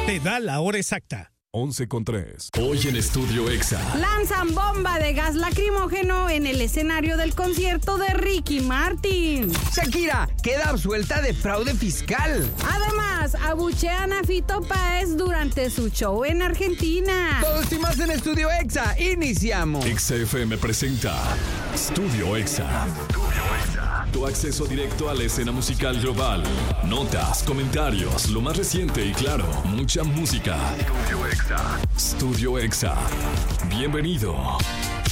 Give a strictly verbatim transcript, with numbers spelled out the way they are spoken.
te da la hora exacta. once con tres. Hoy en Estudio Exa. Lanzan bomba de gas lacrimógeno en el escenario del concierto de Ricky Martin. Shakira queda absuelta de fraude fiscal. Además, abuchean a Fito Páez durante su show en Argentina. Todo esto y más en Estudio Exa. Iniciamos. Exa F M presenta Estudio Exa. Tu acceso directo a la escena musical global. Notas, comentarios, lo más reciente y claro, mucha música. Estudio Exa. Estudio Exa. Bienvenido.